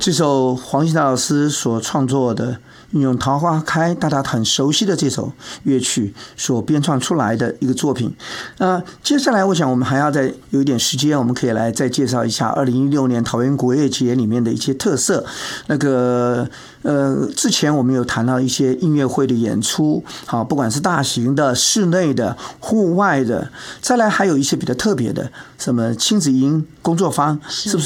这首黄信达老师所创作的运用桃花开大家很熟悉的这首乐曲所编创出来的一个作品。接下来我想我们还要再有一点时间，我们可以来再介绍一下2016年桃园国乐节里面的一些特色。之前我们有谈到一些音乐会的演出，好，不管是大型的、室内的、户外的，再来还有一些比较特别的，什么亲子营工作坊，是不是